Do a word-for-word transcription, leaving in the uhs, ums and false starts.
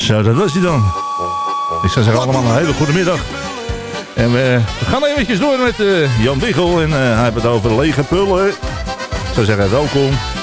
Zo, dat was hij dan. Ik zou zeggen allemaal een hele goede middag. En we, we gaan eventjes door met uh, Jan Wiegel. En uh, hij heeft het over lege pullen. Ik zou zeggen welkom.